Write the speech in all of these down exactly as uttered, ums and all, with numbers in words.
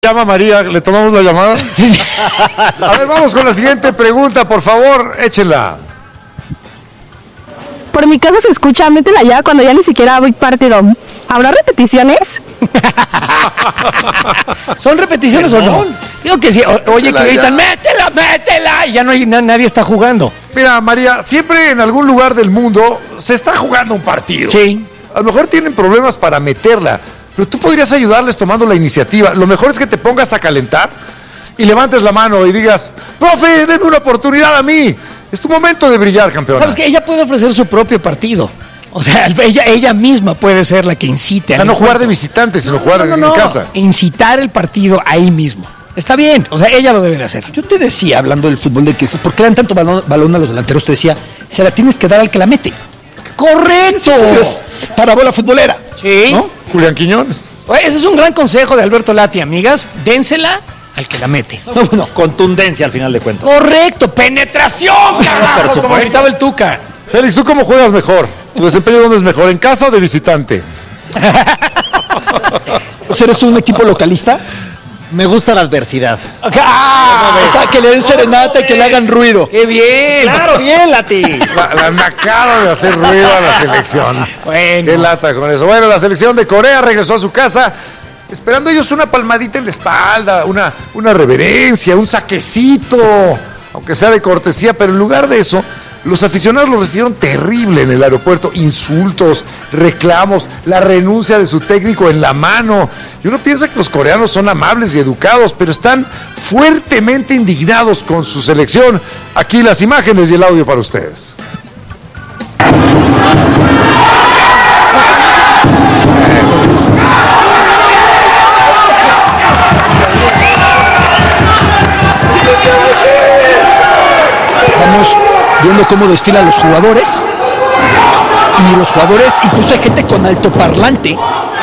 Llama María, ¿le tomamos la llamada? Sí, sí. A ver, vamos con la siguiente pregunta, por favor, échenla. Por mi casa se escucha, métela ya cuando ya ni siquiera voy partido. ¿Habrá repeticiones? ¿Son repeticiones o no? Digo que sí, o, oye, que gritan, métela, métela, y ya no hay, na, nadie está jugando. Mira, María, siempre en algún lugar del mundo se está jugando un partido. Sí. A lo mejor tienen problemas para meterla, pero tú podrías ayudarles tomando la iniciativa. Lo mejor es que te pongas a calentar y levantes la mano y digas, profe, denme una oportunidad a mí. Es tu momento de brillar, campeona. ¿Sabes qué? Ella puede ofrecer su propio partido. O sea, ella, ella misma puede ser la que incite. O sea, no jugar de visitante, sino jugar no, no, en no. casa. Incitar el partido ahí mismo. Está bien, o sea, ella lo debe de hacer. Yo te decía, hablando del fútbol, de que ¿por qué le dan tanto balón, balón a los delanteros? Te decía, se la tienes que dar al que la mete. ¡Correcto! Sí, sí, es parábola futbolera. Sí. ¿No? Julián Quiñones. Oye, ese es un gran consejo de Alberto Lati, amigas. Dénsela al que la mete. No, bueno, Contundencia al final de cuentas. Correcto, penetración, carajo, como gritaba el Tuca. Félix, ¿tú cómo juegas mejor? ¿Tu desempeño dónde es mejor, en casa o de visitante? o sea, ¿eres un equipo localista? Me gusta la adversidad. ¡Ah! O sea, que le den serenata y que le hagan ruido. ¡Qué bien! Claro, bien, Lati. La, la nacaron de hacer ruido a la selección. Bueno. Qué lata con eso. Bueno, la selección de Corea regresó a su casa, esperando ellos una palmadita en la espalda, una, una reverencia, un saquecito, aunque sea de cortesía, pero en lugar de eso, los aficionados lo recibieron terrible en el aeropuerto, insultos, reclamos, la renuncia de su técnico en la mano. Y uno piensa que los coreanos son amables y educados, pero están fuertemente indignados con su selección. Aquí las imágenes y el audio para ustedes. Estamos viendo cómo desfilan los jugadores. Y los jugadores, incluso hay gente con altoparlante.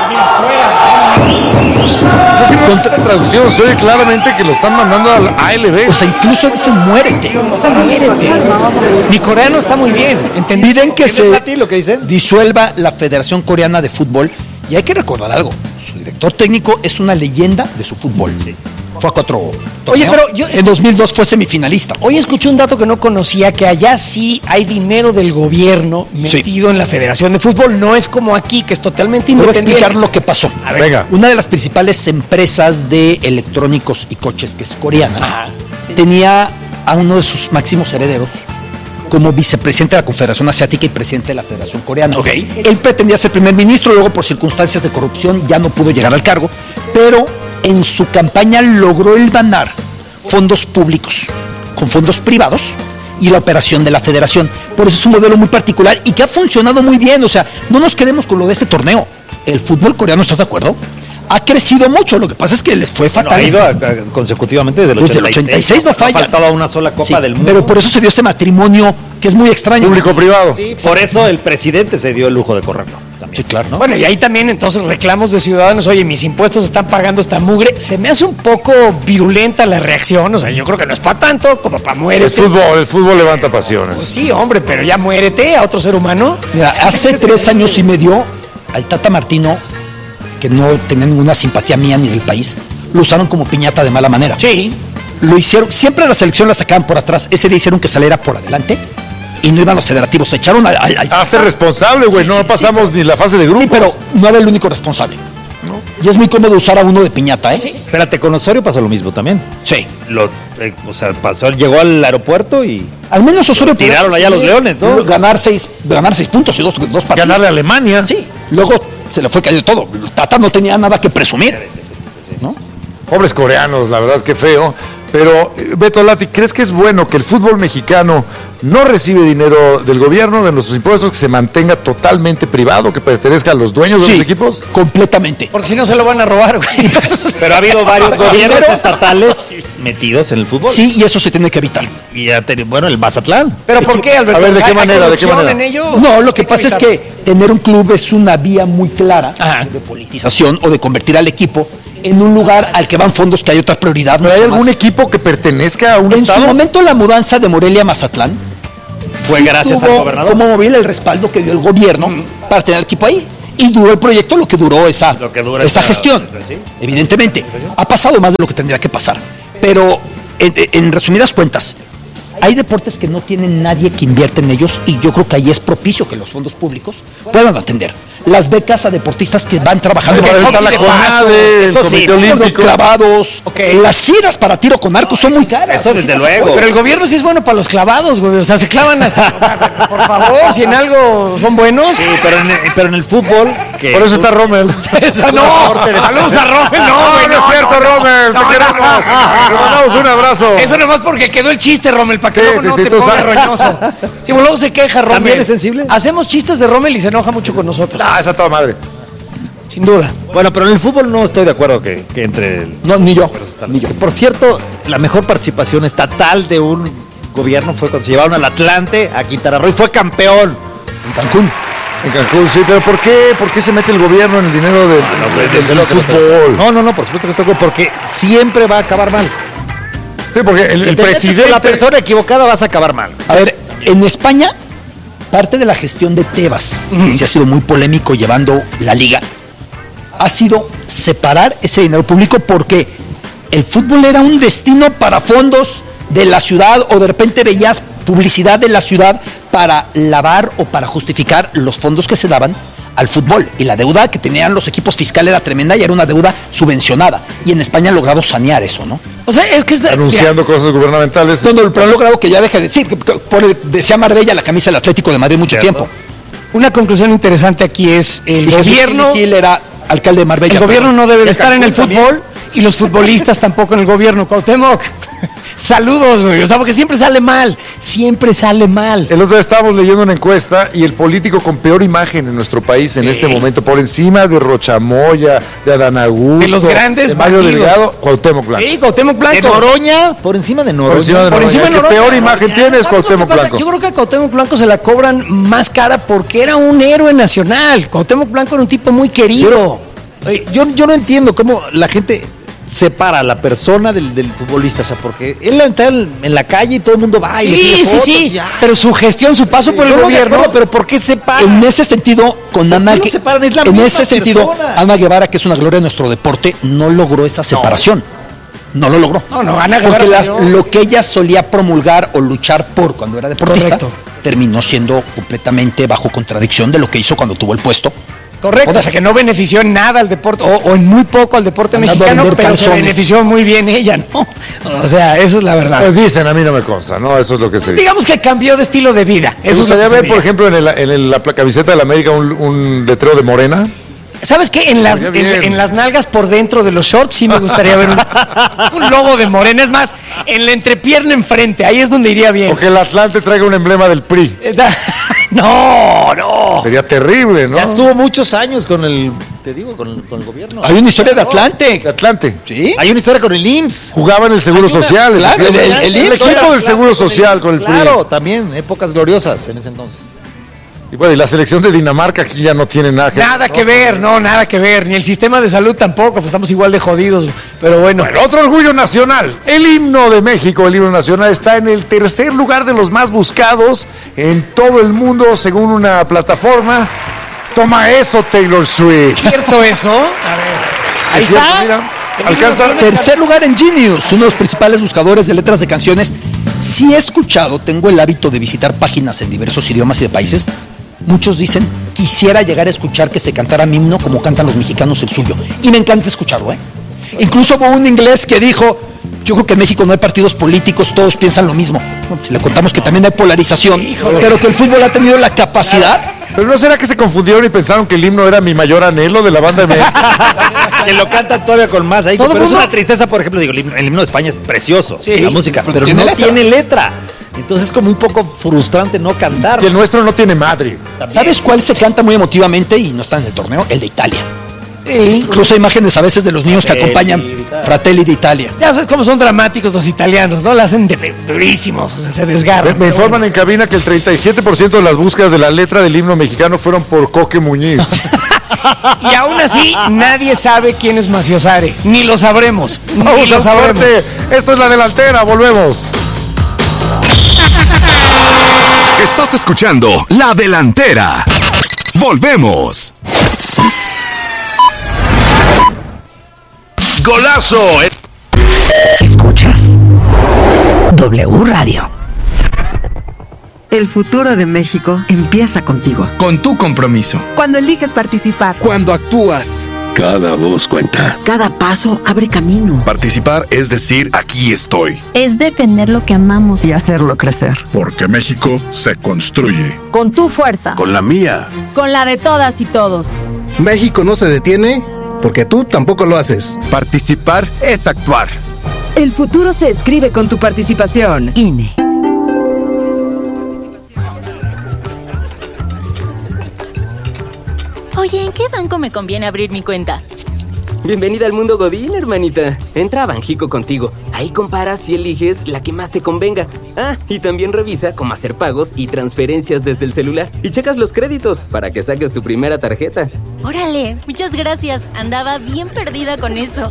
Contra la traducción se oye claramente que lo están mandando al A L B. O sea, incluso dicen muérete. Muérete. Mi coreano está muy bien. ¿Entendí? Piden que se Lati lo que dicen? disuelva la Federación Coreana de Fútbol. Y hay que recordar algo. Su director técnico es una leyenda de su fútbol. Fue a cuatro torneos. Oye, pero yo- en dos mil dos fue semifinalista. Hoy escuché un dato que no conocía, que allá sí hay dinero del gobierno metido Sí. en la Federación de Fútbol. No es como aquí, que es totalmente Te voy a independiente. explicar lo que pasó. A ver. Venga. Una de las principales empresas de electrónicos y coches, que es coreana, Ajá. tenía a uno de sus máximos herederos como vicepresidente de la Confederación Asiática y presidente de la Federación Coreana. Ok. Él pretendía ser primer ministro, luego por circunstancias de corrupción ya no pudo llegar al cargo, pero en su campaña logró el ganar fondos públicos con fondos privados y la operación de la federación. Por eso es un modelo muy particular y que ha funcionado muy bien. O sea, no nos quedemos con lo de este torneo. El fútbol coreano, ¿estás de acuerdo? Ha crecido mucho, lo que pasa es que les fue Bueno, fatal. ha ido a- a- consecutivamente desde el Desde el ochenta y seis. ochenta y seis no falla. Ha faltado una sola Copa Sí, del Mundo. pero por eso se dio ese matrimonio que es muy extraño. Público-privado. Sí, por eso el presidente se dio el lujo de correrlo. También. Sí, claro. Bueno, y ahí también entonces reclamos de ciudadanos, oye, mis impuestos están pagando esta mugre. Se me hace un poco virulenta la reacción, o sea, yo creo que no es para tanto como para El muérete. fútbol, el fútbol levanta pasiones. Pues sí, hombre, pero ya muérete a otro ser humano. Mira, hace tres años y medio, al Tata Martino, que no tenía ninguna simpatía mía ni del país, lo usaron como piñata de mala manera. Sí. Lo hicieron, siempre la selección la sacaban por atrás. Ese día hicieron que saliera por adelante y no iban los federativos. Se echaron al. al, al- Hazte responsable, güey. Sí, no sí, pasamos ni la fase de grupo. Sí, pero no era el único responsable. Y es muy cómodo usar a uno de piñata, ¿eh? Sí. Espérate, con Osorio pasó lo mismo también. Sí. Lo, eh, o sea, pasó, llegó al aeropuerto y Al menos Osorio pudo- tiraron allá a los Leones, ¿no? Ganar seis, ganar seis puntos y dos, dos partidos. Ganarle a Alemania. Sí. Luego se le fue cayendo todo. El Tata no tenía nada que presumir. ¿No? Pobres coreanos, la verdad, qué feo. Pero, eh, Beto Lati, ¿crees que es bueno que el fútbol mexicano no recibe dinero del gobierno, de nuestros impuestos, que se mantenga totalmente privado, que pertenezca a los dueños de Sí, los equipos? completamente. Porque si no se lo van a robar, güey. Pero ha habido varios gobiernos Pero- estatales metidos en el fútbol. Sí, y eso se tiene que evitar. Y ya te- bueno, el Mazatlán. ¿Pero por qué, Alberto? A ver, ¿de qué ¿Hay- hay manera, de qué corrupción manera? en ello? No, lo que Hay pasa es evitarlo. que tener un club es una vía muy clara Ajá. de politización o de convertir al equipo en un lugar al que van fondos que hay otra prioridad. ¿No hay mucho algún más. equipo que pertenezca a un En estado? su momento la mudanza de Morelia a Mazatlán Fue gracias tuvo al gobernador. como móvil el respaldo que dio el gobierno para tener el equipo ahí. Y duró el proyecto lo que duró esa, Lo que dura esa esa- gestión. ¿sí? Evidentemente. Ha pasado más de lo que tendría que pasar. Pero, en, en resumidas cuentas, hay deportes que no tienen nadie que invierte en ellos y yo creo que ahí es propicio que los fondos públicos puedan atender. Las becas a deportistas que van trabajando Ahí está la CONADE, el eso sí, Comité Olímpico. clavados, Ok. las giras para tiro con arco son muy caras. Eso desde luego. Pero el gobierno sí es bueno para los clavados, güey. O sea, se clavan hasta. O sea, por favor, si en algo son buenos. Sí, pero en, el, pero en el fútbol. Que Por eso está Rommel. O sea, no, saludos a Rommel, no, No, güey, no es cierto, Rommel. no, Te no, queremos. no. Te mandamos un abrazo. Eso nomás porque quedó el chiste, Rommel, para que Sí, luego sí, no sí, te tú pongas sabes. roñoso. Sí, luego se queja, Rommel. ¿También es sensible? Hacemos chistes de Rommel y se enoja mucho con nosotros. Ah, esa toda madre. Sin duda. Bueno, pero en el fútbol no estoy de acuerdo que, que entre el. No, ni yo. Ni yo. Que, por cierto, la mejor participación estatal de un gobierno fue cuando se llevaron al Atlante a Quintana Roo y fue campeón. En Cancún. En Cancún, sí, pero ¿por qué? ¿Por qué se mete el gobierno en el dinero del, No, del- pues, del desde luego que no estoy- fútbol? No, no, no, por supuesto que estoy de acuerdo, porque siempre va a acabar mal. Sí, porque el, Si el te metes con presidente... la persona equivocada vas a acabar mal. A ver, en España, parte de la gestión de Tebas, que se ha sido muy polémico llevando la liga, ha sido separar ese dinero público porque el fútbol era un destino para fondos de la ciudad o de repente veías publicidad de la ciudad para lavar o para justificar los fondos que se daban al fútbol. Y la deuda que tenían los equipos fiscales era tremenda y era una deuda subvencionada. Y en España han logrado sanear eso, ¿no? O sea, es que es. Anunciando cosas gubernamentales. No, no, pero han logrado que ya deje de decir, que- que por el- decía Marbella la camisa del Atlético de Madrid mucho Cierto. tiempo. Mira, una conclusión interesante aquí es el Y Jesús gobierno. Gil era alcalde de Marbella. El gobierno perdón. no debe de ¿Y estar en el Cancún fútbol y los futbolistas tampoco en el gobierno. Cuauhtémoc, saludos, güey. O sea, porque siempre sale mal. Siempre sale mal. El otro día estábamos leyendo una encuesta y el político con peor imagen en nuestro país en este momento, por encima de Rochamoya, de Adán Augusto, De los grandes de Mario bandidos. Delgado, Cuauhtémoc Blanco. Sí, Cuauhtémoc De Blanco. Noroña, por encima de Noroña. Por encima de Por encima de Noroña. Noroña. ¿Qué peor imagen tienes, ¿Sabes lo que Cuauhtémoc pasa? Blanco? Yo creo que a Cuauhtémoc Blanco se la cobran más cara porque era un héroe nacional. Cuauhtémoc Blanco era un tipo muy querido. Oye, Yo, yo no entiendo cómo la gente separa a la persona del, del futbolista, o sea, porque él está en, en la calle y todo el mundo va y le Sí, pide sí, fotos sí. y ya. Pero su gestión, su paso por el Yo no de gobierno. acuerdo, pero ¿por qué separa? En ese sentido, con Ana, lo que- separan? Es la en misma ese sentido, persona. Ana Guevara, que es una gloria de nuestro deporte, no logró esa separación. No, lo logró. No, no, Ana Guevara Porque las- salió- lo que ella solía promulgar o luchar por cuando era deportista, Correcto. terminó siendo completamente bajo contradicción de lo que hizo cuando tuvo el puesto. Correcto, o sea que no benefició en nada al deporte, o, o en muy poco al deporte Andando a mexicano, vender pero se calzones. benefició muy bien ella, ¿no? O sea, esa es la verdad. Pues dicen, a mí no me consta, ¿no? Eso es lo que se dice. Digamos que cambió de estilo de vida. ¿Te Eso es lo que gustaría se ver, diría. por ejemplo, en, el- en el- la camiseta de la América un, un letrero de Morena? ¿Sabes qué? En las, Estaría en, bien. en las nalgas por dentro de los shorts sí me gustaría ver un, un logo de Morena. Es más, en la entrepierna enfrente, ahí es donde iría bien. O que el Atlante traiga un emblema del P R I. Está- No, no. Sería terrible, ¿no? Ya estuvo muchos años con el, te digo, con el, con el gobierno. Hay una historia de Atlante. De Atlante. ¿Sí? Hay una historia con el I M S S. Jugaba en el Seguro Hay una- Social. claro, efectivamente. el- el- el, el- equipo Claro, del Seguro con el- Social con el P R I. Claro, también, épocas gloriosas en ese entonces. Y bueno, y la selección de Dinamarca aquí ya no tiene nada que Nada que ver, no, nada que ver. Ni el sistema de salud tampoco, pues estamos igual de jodidos. Pero bueno. Bueno, otro orgullo nacional. El himno de México, el himno nacional, está en el tercer lugar de los más buscados en todo el mundo, según una plataforma. Toma eso, Taylor Swift. ¿Cierto eso? A ver. Ahí Es cierto, está. mira, El alcanza- himno Tercer lugar en Genius, uno de los principales buscadores de letras de canciones. Sí he escuchado, tengo el hábito de visitar páginas en diversos idiomas y de países. Muchos dicen, quisiera llegar a escuchar que se cantara mi himno como cantan los mexicanos el suyo. Y me encanta escucharlo, ¿eh? Incluso hubo un inglés que dijo, yo creo que en México no hay partidos políticos, todos piensan lo mismo. Bueno, pues le contamos que también hay polarización, pero que el fútbol ha tenido la capacidad. Pero ¿no será que se confundieron y pensaron que el himno era mi mayor anhelo de la banda M X? Que lo cantan todavía con más ahí. Todo Pero es mundo- una tristeza, por ejemplo, digo, el himno, el himno de España es precioso, Sí. la música, Pero pero tiene no letra. tiene letra. Entonces es como un poco frustrante no cantar. Y el nuestro no tiene madre. ¿Sabes cuál se canta muy emotivamente y no está en el torneo? El de Italia. Sí. Incluso hay imágenes a veces de los niños que Fratelli acompañan d'Italia. Fratelli de Italia. Ya sabes cómo son dramáticos los italianos, ¿no? La hacen de, durísimos, o sea, se Me, desgarran. me informan en cabina que el treinta y siete por ciento de las búsquedas de la letra del himno mexicano fueron por Coque Muñiz. Y aún así, nadie sabe quién es Maciosare. Ni lo sabremos. Ni Vamos lo a sabremos. fuerte. Esto es La Delantera, volvemos. Estás escuchando La Delantera. Volvemos. Golazo. Escuchas W Radio. El futuro de México empieza contigo. Con tu compromiso. Cuando eliges participar. Cuando actúas. Cada voz cuenta. Cada paso abre camino. Participar es decir, aquí estoy. Es defender lo que amamos. Y hacerlo crecer. Porque México se construye. Con tu fuerza. Con la mía. Con la de todas y todos. México no se detiene porque tú tampoco lo haces. Participar es actuar. El futuro se escribe con tu participación. I N E. Oye, ¿en qué banco me conviene abrir mi cuenta? Bienvenida al mundo Godín, hermanita. Entra a Banjico Contigo. Ahí comparas y eliges la que más te convenga. Ah, y también revisa cómo hacer pagos y transferencias desde el celular. Y checas los créditos para que saques tu primera tarjeta. Órale, muchas gracias. Andaba bien perdida con eso.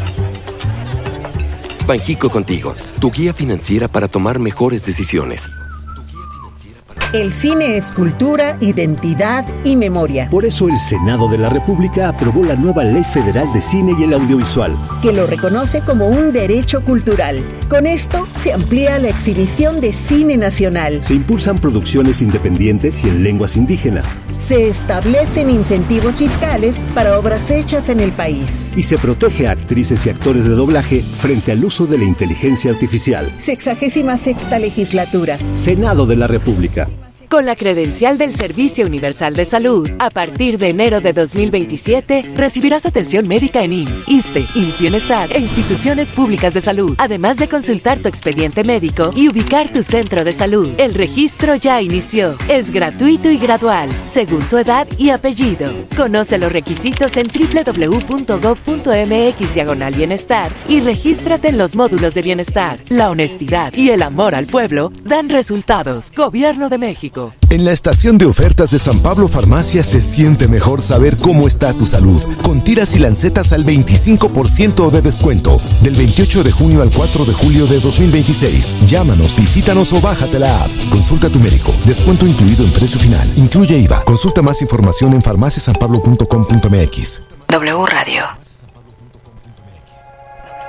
Banjico Contigo, tu guía financiera para tomar mejores decisiones. El cine es cultura, identidad y memoria. Por eso el Senado de la República aprobó la nueva Ley Federal de Cine y el Audiovisual, que lo reconoce como un derecho cultural. Con esto se amplía la exhibición de cine nacional. Se impulsan producciones independientes y en lenguas indígenas. Se establecen incentivos fiscales para obras hechas en el país. Y se protege a actrices y actores de doblaje frente al uso de la inteligencia artificial. Sexagésima sexta legislatura. Senado de la República. Con la credencial del Servicio Universal de Salud, a partir de enero de dos mil veintisiete, recibirás atención médica en I M S S, ISSSTE, I M S S Bienestar e instituciones públicas de salud, además de consultar tu expediente médico y ubicar tu centro de salud. El registro ya inició. Es gratuito y gradual, según tu edad y apellido. Conoce los requisitos en doble u doble u doble u punto gob punto eme equis diagonal bienestar y regístrate en los módulos de bienestar. La honestidad y el amor al pueblo dan resultados. Gobierno de México. En la estación de ofertas de San Pablo Farmacia se siente mejor saber cómo está tu salud. Con tiras y lancetas al veinticinco por ciento de descuento. Del veintiocho de junio al cuatro de julio de dos mil veintiséis. Llámanos, visítanos o bájate la app. Consulta a tu médico. Descuento incluido en precio final. Incluye I V A. Consulta más información en farmacia san pablo punto com punto eme equis. W Radio.